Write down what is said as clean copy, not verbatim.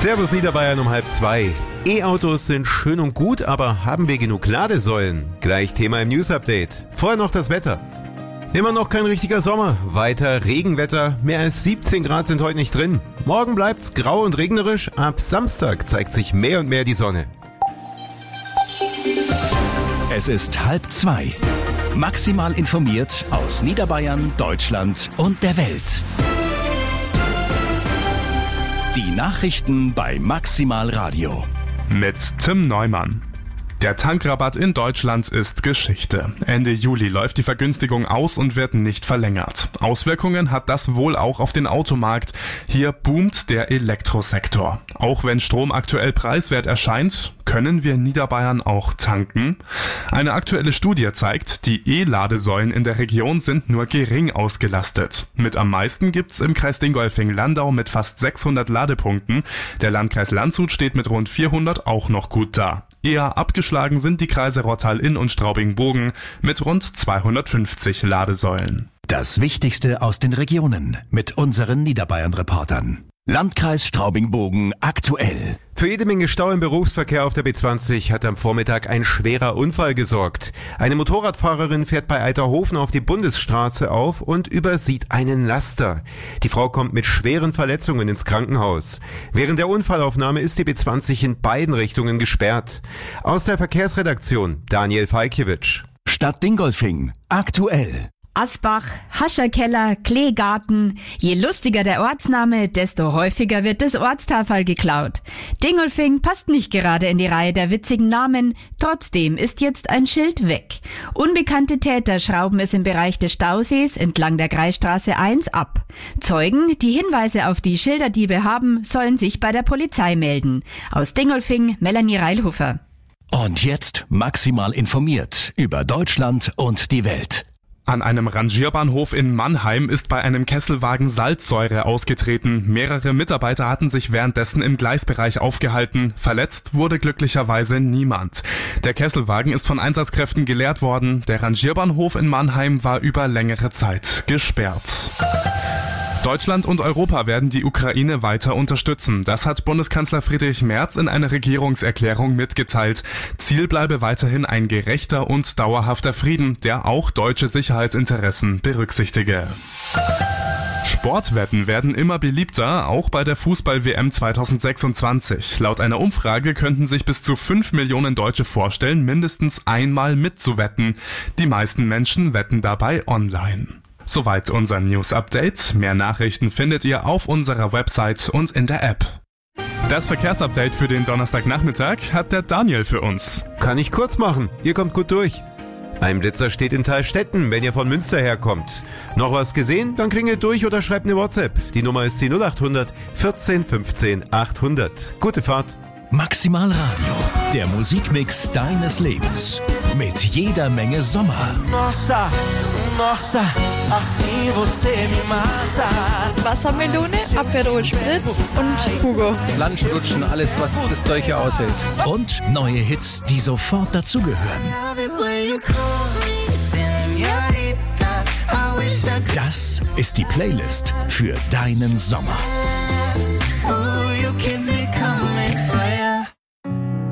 Servus Niederbayern um 1:30. E-Autos sind schön und gut, aber haben wir genug Ladesäulen? Gleich Thema im News-Update. Vorher noch das Wetter. Immer noch kein richtiger Sommer. Weiter Regenwetter. Mehr als 17 Grad sind heute nicht drin. Morgen bleibt's grau und regnerisch. Ab Samstag zeigt sich mehr und mehr die Sonne. Es ist 1:30. Maximal informiert aus Niederbayern, Deutschland und der Welt. Die Nachrichten bei Maximal Radio. Mit Tim Neumann. Der Tankrabatt in Deutschland ist Geschichte. Ende Juli läuft die Vergünstigung aus und wird nicht verlängert. Auswirkungen hat das wohl auch auf den Automarkt. Hier boomt der Elektrosektor. Auch wenn Strom aktuell preiswert erscheint, können wir in Niederbayern auch tanken? Eine aktuelle Studie zeigt, die E-Ladesäulen in der Region sind nur gering ausgelastet. Mit am meisten gibt's im Kreis Dingolfing-Landau mit fast 600 Ladepunkten. Der Landkreis Landshut steht mit rund 400 auch noch gut da. Eher abgeschlagen sind die Kreise Rottal-Inn und Straubing-Bogen mit rund 250 Ladesäulen. Das Wichtigste aus den Regionen mit unseren Niederbayern-Reportern. Landkreis Straubing-Bogen aktuell. Für jede Menge Stau im Berufsverkehr auf der B20 hat am Vormittag ein schwerer Unfall gesorgt. Eine Motorradfahrerin fährt bei Eiterhofen auf die Bundesstraße auf und übersieht einen Laster. Die Frau kommt mit schweren Verletzungen ins Krankenhaus. Während der Unfallaufnahme ist die B20 in beiden Richtungen gesperrt. Aus der Verkehrsredaktion Daniel Falkiewicz. Stadt Dingolfing aktuell. Asbach, Hascherkeller, Kleegarten. Je lustiger der Ortsname, desto häufiger wird das Ortstafel geklaut. Dingolfing passt nicht gerade in die Reihe der witzigen Namen, trotzdem ist jetzt ein Schild weg. Unbekannte Täter schrauben es im Bereich des Stausees entlang der Kreisstraße 1 ab. Zeugen, die Hinweise auf die Schilderdiebe haben, sollen sich bei der Polizei melden. Aus Dingolfing, Melanie Reilhofer. Und jetzt maximal informiert über Deutschland und die Welt. An einem Rangierbahnhof in Mannheim ist bei einem Kesselwagen Salzsäure ausgetreten. Mehrere Mitarbeiter hatten sich währenddessen im Gleisbereich aufgehalten. Verletzt wurde glücklicherweise niemand. Der Kesselwagen ist von Einsatzkräften geleert worden. Der Rangierbahnhof in Mannheim war über längere Zeit gesperrt. Deutschland und Europa werden die Ukraine weiter unterstützen. Das hat Bundeskanzler Friedrich Merz in einer Regierungserklärung mitgeteilt. Ziel bleibe weiterhin ein gerechter und dauerhafter Frieden, der auch deutsche Sicherheitsinteressen berücksichtige. Sportwetten werden immer beliebter, auch bei der Fußball-WM 2026. Laut einer Umfrage könnten sich bis zu 5 Millionen Deutsche vorstellen, mindestens einmal mitzuwetten. Die meisten Menschen wetten dabei online. Soweit unser News-Update. Mehr Nachrichten findet ihr auf unserer Website und in der App. Das Verkehrsupdate für den Donnerstagnachmittag hat der Daniel für uns. Kann ich kurz machen, ihr kommt gut durch. Ein Blitzer steht in Thalstetten, wenn ihr von Münster herkommt. Noch was gesehen? Dann klingelt durch oder schreibt eine WhatsApp. Die Nummer ist die 0800 14 15 800. Gute Fahrt. Maximal Radio, der Musikmix deines Lebens. Mit jeder Menge Sommer. Nossa, nossa, assim você me mata. Wassermelone, Aperol Spritz und Hugo. Lunch, alles, was das Zeug hier aushält. Und neue Hits, die sofort dazugehören. Das ist die Playlist für deinen Sommer.